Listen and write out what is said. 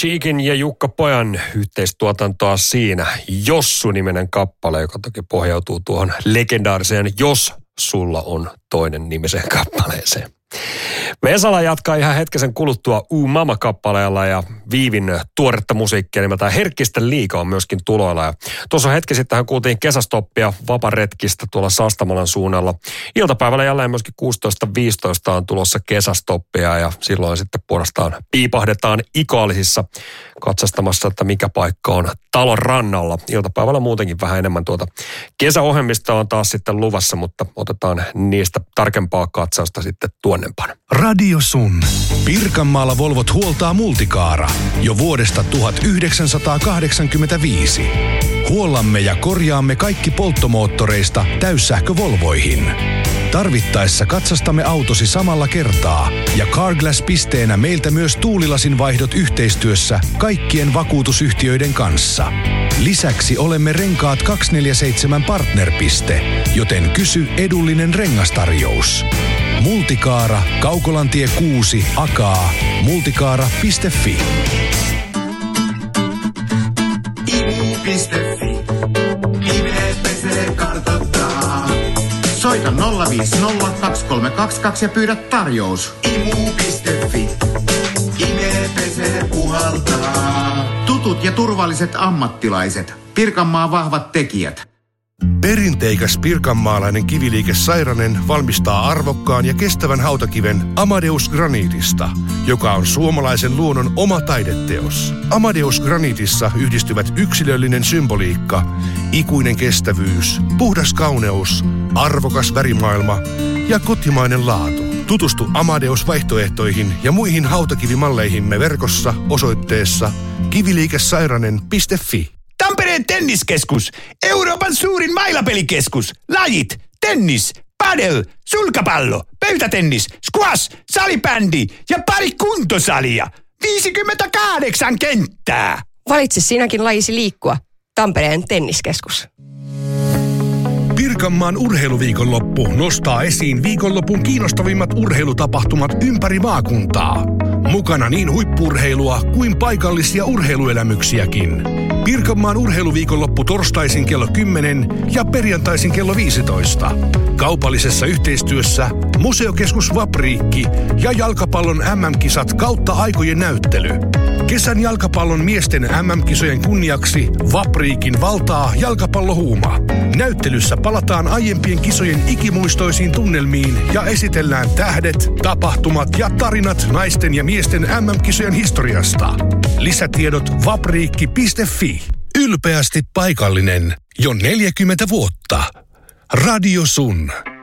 Cheekin ja Jukka Pojan yhteistuotantoa siinä. Jossu-niminen kappale, joka toki pohjautuu tuohon legendaariseen Jos sulla on toinen nimiseen kappaleeseen. Vesala jatkaa ihan hetkisen kuluttua Mama-kappaleella ja Viivin tuoretta musiikkia nimeltään Herkkisten liiga on myöskin tuloilla. Ja tuossa hetki sitten kuultiin kesästoppia vaparetkistä tuolla Sastamalan suunnalla. Iltapäivällä jälleen myöskin 16.15 on tulossa kesästoppia ja silloin sitten puolestaan piipahdetaan Ikaalisissa katsastamassa, että mikä paikka on talon rannalla. Iltapäivällä muutenkin vähän enemmän tuota kesäohjelmista on taas sitten luvassa, mutta otetaan niistä tarkempaa katsausta sitten tuonnempana. Radio Sun. Pirkanmaalla Volvot huoltaa Multicaara jo vuodesta 1985. Huollamme ja korjaamme kaikki polttomoottoreista täyssähkövolvoihin. Tarvittaessa katsastamme autosi samalla kertaa ja Carglass-pisteenä meiltä myös tuulilasin vaihdot yhteistyössä kaikkien vakuutusyhtiöiden kanssa. Lisäksi olemme Renkaat 247 partnerpiste, joten kysy edullinen rengastarjous. Multicaara, Kaukolantie 6, Akaa, multicaara.fi. Imu.fi. IME kartoittaa. Soita 050 2322 ja pyydä tarjous. Imu.fi. IME puhaltaa. Tutut ja turvalliset ammattilaiset. Pirkanmaan vahvat tekijät. Perinteikäs pirkanmaalainen kiviliike Sairanen valmistaa arvokkaan ja kestävän hautakiven Amadeus Granitista, joka on suomalaisen luonnon oma taideteos. Amadeus Granitissa yhdistyvät yksilöllinen symboliikka, ikuinen kestävyys, puhdas kauneus, arvokas värimaailma ja kotimainen laatu. Tutustu Amadeus-vaihtoehtoihin ja muihin hautakivimalleihimme verkossa osoitteessa kiviliikesairanen.fi. Tampereen tenniskeskus, Euroopan suurin mailapelikeskus, lajit, tennis, padel, sulkapallo, pöytätennis, squash, salibändi ja pari kuntosalia. 58 kenttää. Valitse sinäkin lajisi liikkua. Tampereen tenniskeskus. Pirkanmaan urheiluviikonloppu nostaa esiin viikonlopun kiinnostavimmat urheilutapahtumat ympäri maakuntaa. Mukana niin huippu-urheilua kuin paikallisia urheiluelämyksiäkin. Pirkanmaan urheiluviikonloppu torstaisin kello 10 ja perjantaisin kello 15. Kaupallisessa yhteistyössä Museokeskus Vapriikki ja jalkapallon MM-kisat kautta aikojen näyttely. Kesän jalkapallon miesten MM-kisojen kunniaksi Vapriikin valtaa jalkapallohuuma. Näyttelyssä palataan aiempien kisojen ikimuistoisiin tunnelmiin ja esitellään tähdet, tapahtumat ja tarinat naisten ja miesten MM-kisojen historiasta. Lisätiedot vapriikki.fi. Ylpeästi paikallinen jo 40 vuotta. Radio Sun.